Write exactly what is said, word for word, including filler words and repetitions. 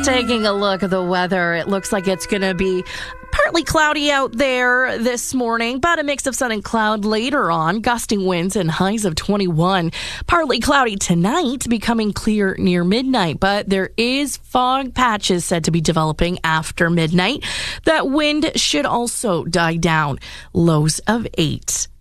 Taking a look at the weather, it looks like it's going to be partly cloudy out there this morning, but a mix of sun and cloud later on. Gusting winds and highs of twenty-one. Partly cloudy tonight, becoming clear near midnight, but there is fog patches said to be developing after midnight. That wind should also die down. Lows of eight.